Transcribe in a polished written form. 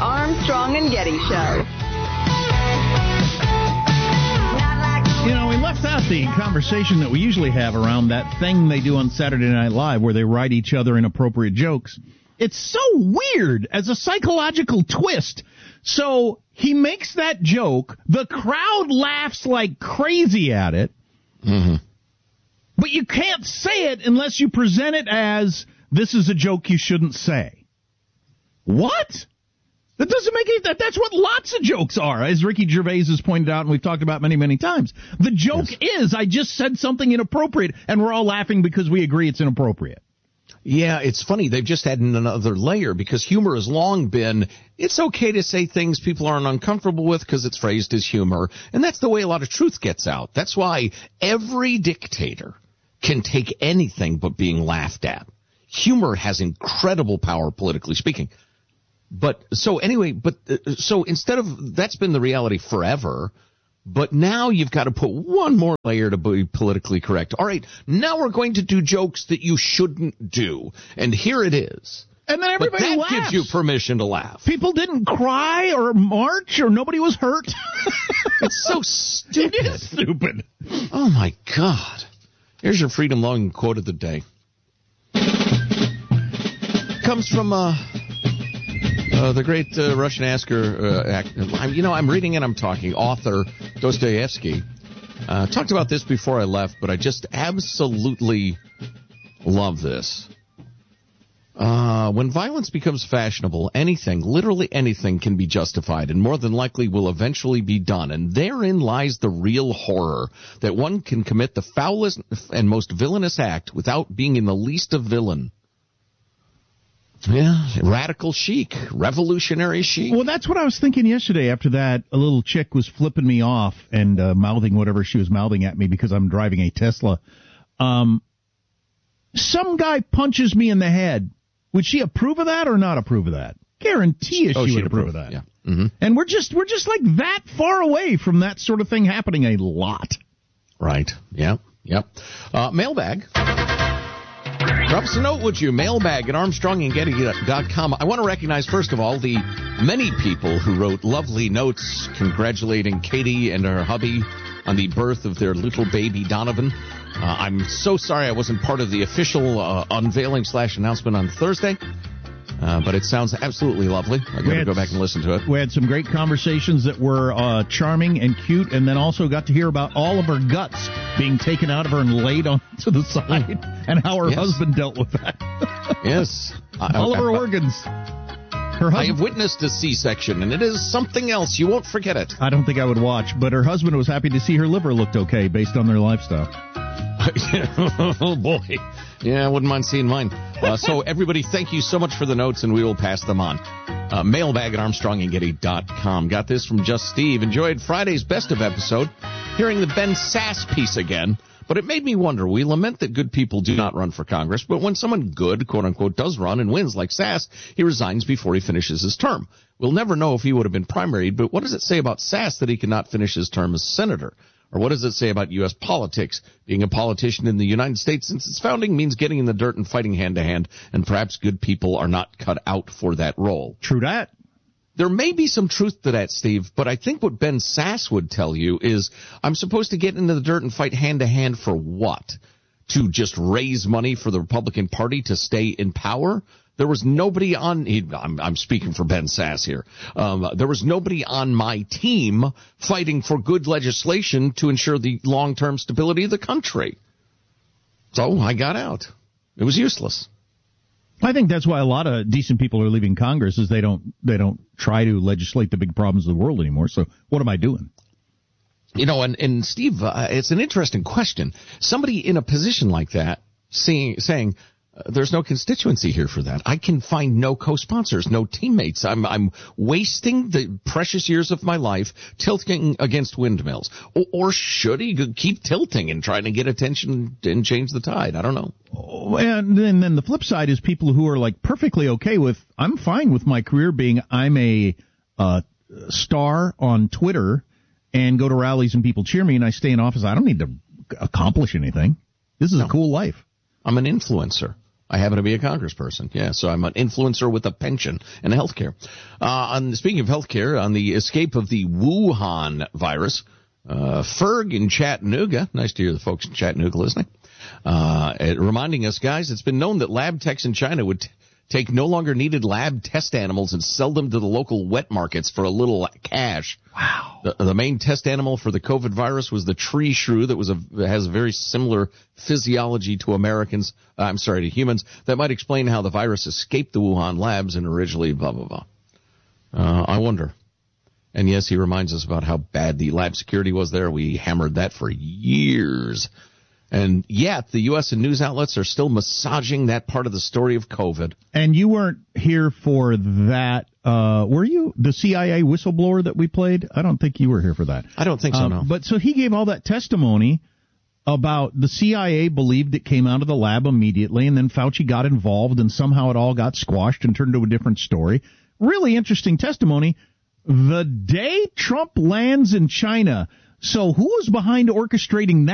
Armstrong and Getty Show. You know, we left out the conversation that we usually have around that thing they do on Saturday Night Live where they write each other inappropriate jokes. It's so weird as a psychological twist. So he makes that joke. The crowd laughs like crazy at it. Mm-hmm. But you can't say it unless you present it as, this is a joke you shouldn't say. What? That doesn't make any sense. That's what lots of jokes are, as Ricky Gervais has pointed out and we've talked about many, many times. The joke is, I just said something inappropriate, and we're all laughing because we agree it's inappropriate. Yeah, it's funny. They've just added another layer because humor has long been, it's okay to say things people aren't uncomfortable with because it's phrased as humor. And that's the way a lot of truth gets out. That's why every dictator can take anything but being laughed at. Humor has incredible power, politically speaking. So instead of, that's been the reality forever, but now you've got to put one more layer to be politically correct. All right, now we're going to do jokes that you shouldn't do, and here it is. And then everybody that laughs. Gives you permission to laugh. People didn't cry or march or nobody was hurt. It's so stupid. It is stupid. Oh, my God. Here's your freedom-loving quote of the day. Comes from the great Russian I'm reading and I'm talking. Author Dostoevsky talked about this before I left, but I just absolutely love this. When violence becomes fashionable, anything, literally anything, can be justified and more than likely will eventually be done. And therein lies the real horror, that one can commit the foulest and most villainous act without being in the least a villain. Yeah, radical chic, revolutionary chic. Well, that's what I was thinking yesterday after that. A little chick was flipping me off and mouthing whatever she was mouthing at me because I'm driving a Tesla. Some guy punches me in the head. Would she approve of that or not approve of that? Guarantee you she would approve of that. Yeah. Mm-hmm. And we're just like that far away from that sort of thing happening a lot. Right. Yeah. Yep. Mailbag. Drop us a note, would you? Mailbag at ArmstrongandGetty.com. I want to recognize, first of all, the many people who wrote lovely notes congratulating Katie and her hubby on the birth of their little baby Donovan. I'm so sorry I wasn't part of the official unveiling/announcement on Thursday, but it sounds absolutely lovely. I got to go back and listen to it. We had some great conversations that were charming and cute, and then also got to hear about all of her guts being taken out of her and laid onto the side, and how her husband dealt with that. Yes. All of her organs. I have witnessed a C-section, and it is something else. You won't forget it. I don't think I would watch, but her husband was happy to see her liver looked okay based on their lifestyle. Oh, boy. Yeah, I wouldn't mind seeing mine. So, everybody, thank you so much for the notes, and we will pass them on. Mailbag at ArmstrongandGetty.com. Got this from Just Steve. Enjoyed Friday's Best of episode, hearing the Ben Sass piece again. But it made me wonder, we lament that good people do not run for Congress, but when someone good, quote-unquote, does run and wins like Sass, he resigns before he finishes his term. We'll never know if he would have been primaried, but what does it say about Sass that he cannot finish his term as senator? Or what does it say about U.S. politics? Being a politician in the United States since its founding means getting in the dirt and fighting hand-to-hand, and perhaps good people are not cut out for that role. True that. There may be some truth to that, Steve, but I think what Ben Sass would tell you is, I'm supposed to get into the dirt and fight hand-to-hand for what? To just raise money for the Republican Party to stay in power? There was nobody on, I'm speaking for Ben Sass here, there was nobody on my team fighting for good legislation to ensure the long-term stability of the country. So I got out. It was useless. I think that's why a lot of decent people are leaving Congress, is they don't try to legislate the big problems of the world anymore. So what am I doing? You know, and Steve, it's an interesting question. Somebody in a position like that saying there's no constituency here for that. I can find no co-sponsors, no teammates. I'm wasting the precious years of my life tilting against windmills. Or should he keep tilting and trying to get attention and change the tide? I don't know. And then the flip side is people who are like perfectly okay with, I'm fine with my career being, I'm a star on Twitter and go to rallies and people cheer me and I stay in office. I don't need to accomplish anything. This is a cool life. I'm an influencer. I happen to be a congressperson. Yeah, so I'm an influencer with a pension and health care. Speaking of health care, on the escape of the Wuhan virus, Ferg in Chattanooga, nice to hear the folks in Chattanooga listening, reminding us, guys, it's been known that lab techs in China would take no longer needed lab test animals and sell them to the local wet markets for a little cash. Wow. The main test animal for the COVID virus was the tree shrew that has a very similar physiology to humans. That might explain how the virus escaped the Wuhan labs and originally blah, blah, blah. I wonder. And yes, he reminds us about how bad the lab security was there. We hammered that for years. And yet, the U.S. and news outlets are still massaging that part of the story of COVID. And you weren't here for that, were you? The CIA whistleblower that we played? I don't think you were here for that. I don't think so, no. But so he gave all that testimony about the CIA believed it came out of the lab immediately, and then Fauci got involved, and somehow it all got squashed and turned into a different story. Really interesting testimony. The day Trump lands in China. So who was behind orchestrating that?